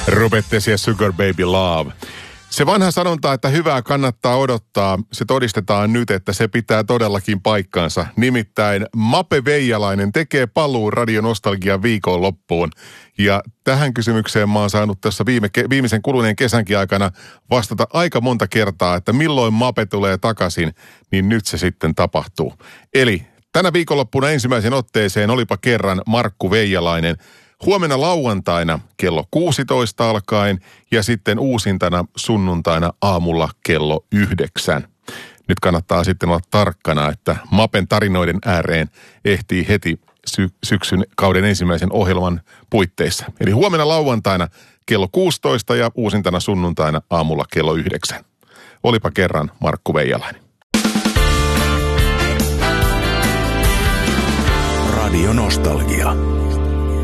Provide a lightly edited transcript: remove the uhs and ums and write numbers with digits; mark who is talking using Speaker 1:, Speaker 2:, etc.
Speaker 1: Rubettes ja Sugar Baby Love. Se vanha sanonta, että hyvää kannattaa odottaa, se todistetaan nyt, että se pitää todellakin paikkansa. Nimittäin Mape Veijalainen tekee paluun Radio Nostalgian viikonloppuun. Ja tähän kysymykseen mä oon saanut tässä viimeisen kuluneen kesänkin aikana vastata aika monta kertaa, että milloin Mape tulee takaisin, niin nyt se sitten tapahtuu. Eli tänä viikonloppuna ensimmäisen otteeseen olipa kerran Markku Veijalainen. Huomenna lauantaina kello 16 alkaen ja sitten uusintana sunnuntaina aamulla kello 9. Nyt kannattaa sitten olla tarkkana, että Mapen tarinoiden ääreen ehtii heti syksyn kauden ensimmäisen ohjelman puitteissa. Eli huomenna lauantaina kello 16 ja uusintana sunnuntaina aamulla kello 9. Olipa kerran Markku Veijalainen.
Speaker 2: Radio Nostalgia.